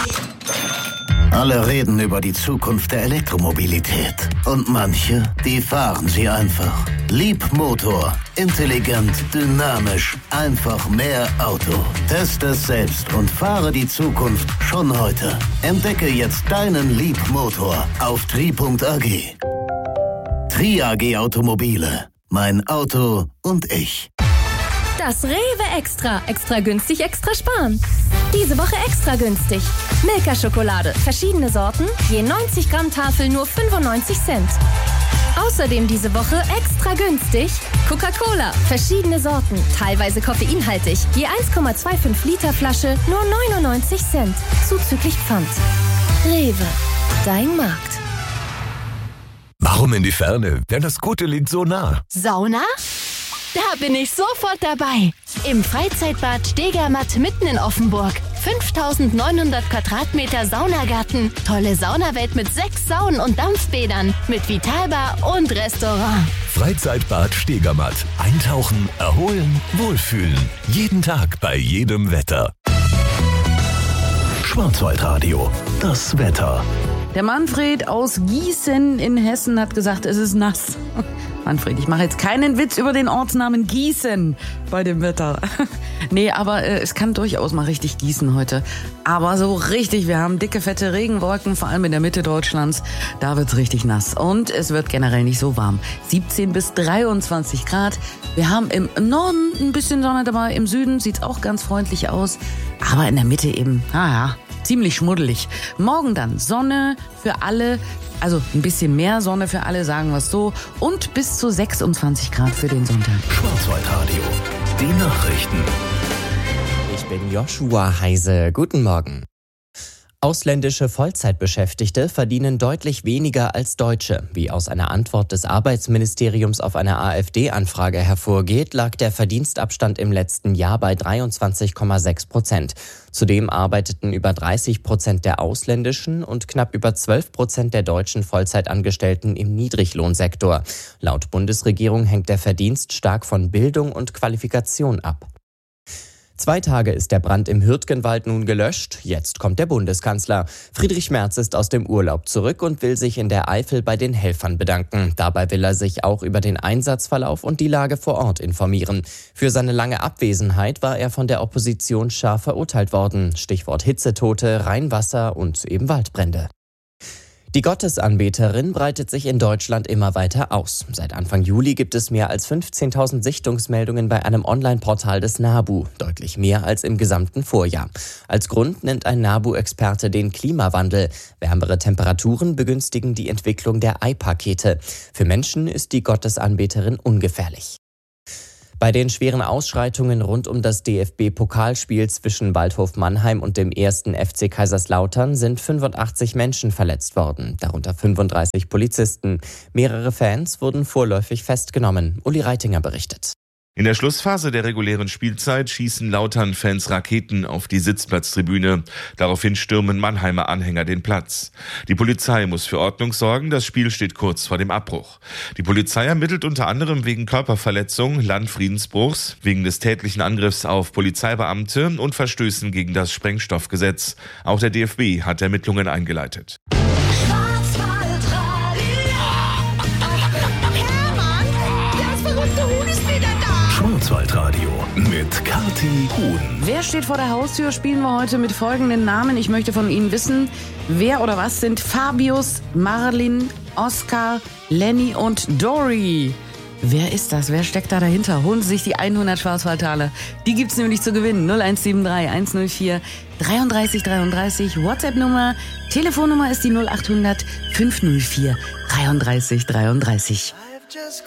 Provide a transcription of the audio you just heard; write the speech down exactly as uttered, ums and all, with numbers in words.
Alle reden über die Zukunft der Elektromobilität. Und manche, die fahren sie einfach. Leapmotor. Intelligent, dynamisch, einfach mehr Auto. Teste es selbst und fahre die Zukunft schon heute. Entdecke jetzt deinen Leapmotor auf tri punkt a g. Tri A G Automobile. Mein Auto und ich. Das Rewe Extra. Extra günstig, extra sparen. Diese Woche extra günstig. Milka-Schokolade. Verschiedene Sorten. Je neunzig Gramm Tafel nur fünfundneunzig Cent. Außerdem diese Woche extra günstig. Coca-Cola. Verschiedene Sorten. Teilweise koffeinhaltig. Je eins Komma fünfundzwanzig Liter Flasche nur neunundneunzig Cent. Zuzüglich Pfand. Rewe. Dein Markt. Warum in die Ferne, wenn das Gute liegt so nah? Sauna? Da bin ich sofort dabei. Im Freizeitbad Stegermatt mitten in Offenburg. fünftausendneunhundert Quadratmeter Saunagarten. Tolle Saunawelt mit sechs Saunen und Dampfbädern. Mit Vitalbar und Restaurant. Freizeitbad Stegermatt. Eintauchen, erholen, wohlfühlen. Jeden Tag bei jedem Wetter. Schwarzwaldradio. Das Wetter. Der Manfred aus Gießen in Hessen hat gesagt, es ist nass. Manfred, ich mache jetzt keinen Witz über den Ortsnamen Gießen bei dem Wetter. Nee, aber äh, es kann durchaus mal richtig gießen heute. Aber so richtig, wir haben dicke, fette Regenwolken, vor allem in der Mitte Deutschlands. Da wird's richtig nass. Und es wird generell nicht so warm. siebzehn bis dreiundzwanzig Grad. Wir haben im Norden ein bisschen Sonne dabei. Im Süden sieht's auch ganz freundlich aus. Aber in der Mitte eben, naja, ziemlich schmuddelig. Morgen dann Sonne für alle, also ein bisschen mehr Sonne für alle, sagen wir es so. Und bis zu sechsundzwanzig Grad für den Sonntag. Schwarzwaldradio. Die Nachrichten. Ich bin Joshua Heise. Guten Morgen. Ausländische Vollzeitbeschäftigte verdienen deutlich weniger als Deutsche. Wie aus einer Antwort des Arbeitsministeriums auf eine AfD-Anfrage hervorgeht, lag der Verdienstabstand im letzten Jahr bei dreiundzwanzig Komma sechs Prozent. Zudem arbeiteten über dreißig Prozent der ausländischen und knapp über zwölf Prozent der deutschen Vollzeitangestellten im Niedriglohnsektor. Laut Bundesregierung hängt der Verdienst stark von Bildung und Qualifikation ab. Zwei Tage ist der Brand im Hürtgenwald nun gelöscht. Jetzt kommt der Bundeskanzler. Friedrich Merz ist aus dem Urlaub zurück und will sich in der Eifel bei den Helfern bedanken. Dabei will er sich auch über den Einsatzverlauf und die Lage vor Ort informieren. Für seine lange Abwesenheit war er von der Opposition scharf verurteilt worden. Stichwort Hitzetote, Rheinwasser und eben Waldbrände. Die Gottesanbeterin breitet sich in Deutschland immer weiter aus. Seit Anfang Juli gibt es mehr als fünfzehntausend Sichtungsmeldungen bei einem Online-Portal des NABU, deutlich mehr als im gesamten Vorjahr. Als Grund nennt ein NABU-Experte den Klimawandel. Wärmere Temperaturen begünstigen die Entwicklung der Eipakete. Für Menschen ist die Gottesanbeterin ungefährlich. Bei den schweren Ausschreitungen rund um das D F B-Pokalspiel zwischen Waldhof Mannheim und dem ersten F C Kaiserslautern sind fünfundachtzig Menschen verletzt worden, darunter fünfunddreißig Polizisten. Mehrere Fans wurden vorläufig festgenommen. Uli Reitinger berichtet. In der Schlussphase der regulären Spielzeit schießen Lautern-Fans Raketen auf die Sitzplatztribüne. Daraufhin stürmen Mannheimer Anhänger den Platz. Die Polizei muss für Ordnung sorgen, das Spiel steht kurz vor dem Abbruch. Die Polizei ermittelt unter anderem wegen Körperverletzung, Landfriedensbruchs, wegen des tätlichen Angriffs auf Polizeibeamte und Verstößen gegen das Sprengstoffgesetz. Auch der D F B hat Ermittlungen eingeleitet. Schwarzwaldradio mit Kathi Huhn. Wer steht vor der Haustür, spielen wir heute mit folgenden Namen. Ich möchte von Ihnen wissen, wer oder was sind Fabius, Marlin, Oskar, Lenny und Dory? Wer ist das? Wer steckt da dahinter? Holen Sie sich die hundert Schwarzwaldtaler. Die gibt's nämlich zu gewinnen. null eins sieben drei eins null vier dreiunddreißig dreiunddreißig. WhatsApp-Nummer, Telefonnummer ist die null acht hundert fünf null vier dreiunddreißig dreiunddreißig.